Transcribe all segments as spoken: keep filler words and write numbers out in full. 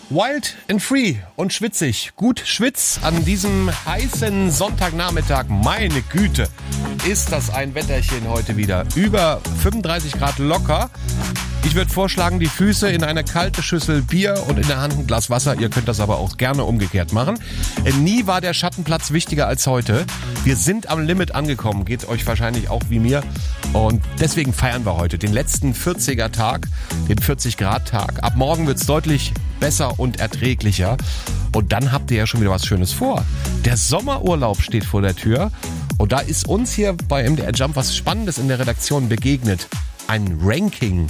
Wild and free und schwitzig. Gut schwitz an diesem heißen Sonntagnachmittag. Meine Güte, ist das ein Wetterchen heute wieder. Über fünfunddreißig Grad locker. Ich würde vorschlagen, die Füße in eine kalte Schüssel Bier und in der Hand ein Glas Wasser. Ihr könnt das aber auch gerne umgekehrt machen. Nie war der Schattenplatz wichtiger als heute. Wir sind am Limit angekommen. Geht euch wahrscheinlich auch wie mir. Und deswegen feiern wir heute den letzten vierziger Tag, den vierzig Grad Tag. Ab morgen wird's deutlich besser und erträglicher. Und dann habt ihr ja schon wieder was Schönes vor. Der Sommerurlaub steht vor der Tür. Und da ist uns hier bei M D R Jump was Spannendes in der Redaktion begegnet. Ein Ranking.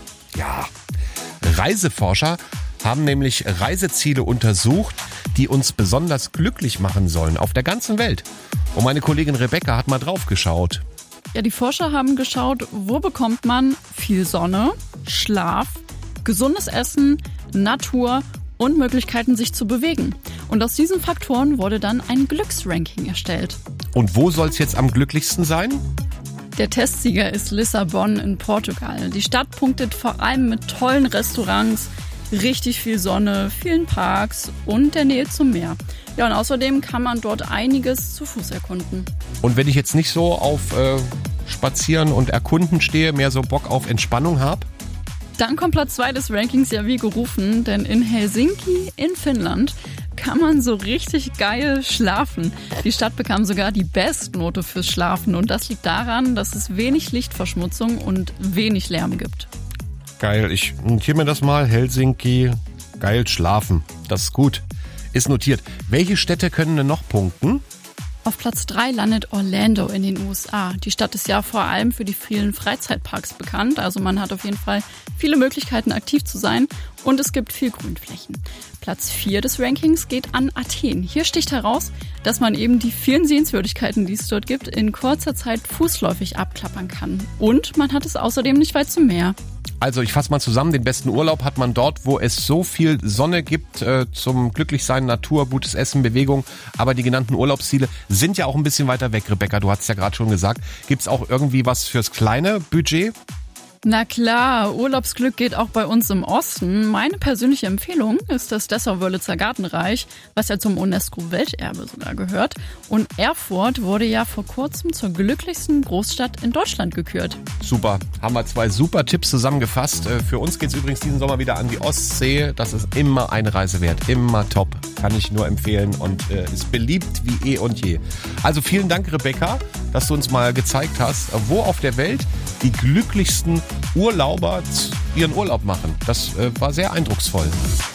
Ja, Reiseforscher haben nämlich Reiseziele untersucht, die uns besonders glücklich machen sollen auf der ganzen Welt. Und meine Kollegin Rebecca hat mal drauf geschaut. Ja, die Forscher haben geschaut, wo bekommt man viel Sonne, Schlaf, gesundes Essen, Natur und Möglichkeiten, sich zu bewegen. Und aus diesen Faktoren wurde dann ein Glücksranking erstellt. Und wo soll es jetzt am glücklichsten sein? Der Testsieger ist Lissabon in Portugal. Die Stadt punktet vor allem mit tollen Restaurants, richtig viel Sonne, vielen Parks und der Nähe zum Meer. Ja, und außerdem kann man dort einiges zu Fuß erkunden. Und wenn ich jetzt nicht so auf äh, Spazieren und Erkunden stehe, mehr so Bock auf Entspannung habe? Dann kommt Platz zwei des Rankings ja wie gerufen, denn in Helsinki in Finnland kann man so richtig geil schlafen. Die Stadt bekam sogar die Bestnote fürs Schlafen und das liegt daran, dass es wenig Lichtverschmutzung und wenig Lärm gibt. Geil, ich notiere mir das mal. Helsinki, geil schlafen. Das ist gut. Ist notiert. Welche Städte können denn noch punkten? Auf Platz drei landet Orlando in den U S A. Die Stadt ist ja vor allem für die vielen Freizeitparks bekannt. Also man hat auf jeden Fall viele Möglichkeiten, aktiv zu sein. Und es gibt viel Grünflächen. Platz vier des Rankings geht an Athen. Hier sticht heraus, dass man eben die vielen Sehenswürdigkeiten, die es dort gibt, in kurzer Zeit fußläufig abklappern kann. Und man hat es außerdem nicht weit zum Meer. Also ich fasse mal zusammen, den besten Urlaub hat man dort, wo es so viel Sonne gibt, äh, zum Glücklichsein, Natur, gutes Essen, Bewegung. Aber die genannten Urlaubsziele sind ja auch ein bisschen weiter weg, Rebecca, du hast ja gerade schon gesagt. Gibt's auch irgendwie was fürs kleine Budget? Na klar, Urlaubsglück geht auch bei uns im Osten. Meine persönliche Empfehlung ist das Dessau-Wörlitzer Gartenreich, was ja zum UNESCO-Welterbe sogar gehört. Und Erfurt wurde ja vor kurzem zur glücklichsten Großstadt in Deutschland gekürt. Super, haben wir zwei super Tipps zusammengefasst. Für uns geht's übrigens diesen Sommer wieder an die Ostsee. Das ist immer eine Reise wert, immer top. Kann ich nur empfehlen und äh, ist beliebt wie eh und je. Also vielen Dank, Rebecca, dass du uns mal gezeigt hast, wo auf der Welt die glücklichsten Urlauber ihren Urlaub machen. Das äh, war sehr eindrucksvoll.